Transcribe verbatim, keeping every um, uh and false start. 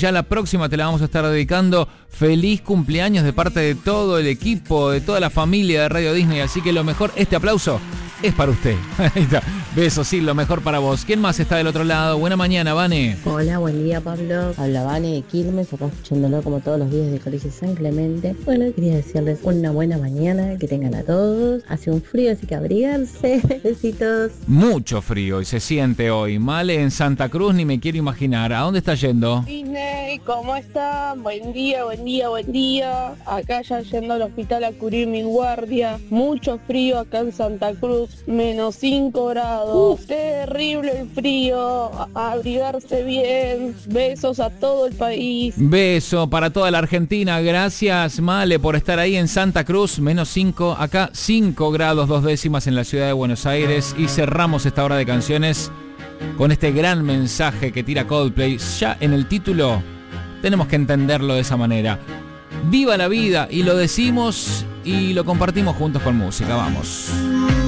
ya la próxima te la vamos a estar dedicando. Feliz cumpleaños de parte de todo el equipo, de toda la familia de Radio Disney. Así que lo mejor, este aplauso es para usted. Ahí está. Besos, sí, lo mejor para vos. ¿Quién más está del otro lado? Buena mañana, Vane. Hola, buen día, Pablo. Habla Vane de Quilmes, acá escuchándolo como todos los días del Colegio San Clemente. Bueno, quería decirles una buena mañana, que tengan a todos. Hace un frío, así que abrigarse. Besitos. Mucho frío y se siente hoy. Male en Santa Cruz, ni me quiero imaginar. ¿A dónde está yendo? Disney, ¿cómo están? Buen día, buen día, buen día. Acá ya yendo al hospital a cubrir mi guardia. Mucho frío acá en Santa Cruz, menos cinco grados. Uf, terrible el frío. A abrigarse bien. Besos a todo el país. Beso para toda la Argentina. Gracias, Male, por estar ahí en Santa Cruz. Menos cinco, acá cinco grados dos décimas en la ciudad de Buenos Aires. Y cerramos esta hora de canciones con este gran mensaje que tira Coldplay. Ya en el título tenemos que entenderlo de esa manera. Viva la vida, y lo decimos y lo compartimos juntos con música. Vamos.